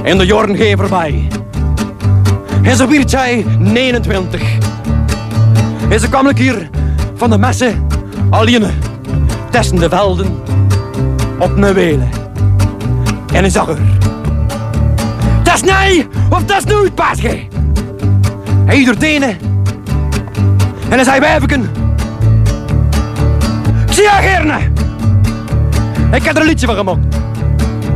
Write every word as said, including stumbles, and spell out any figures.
En de jaren gaan voorbij. En zo werd zij negenentwintig. En ze kwam hier van de messen alleen tussen de velden op een welen. En hij zag haar. Dat is nee of dat is nooit, paasje. Hij doet tenen. En hij zei wijfeken. Ik zie haar gerne. Ik heb er een liedje van gemaakt.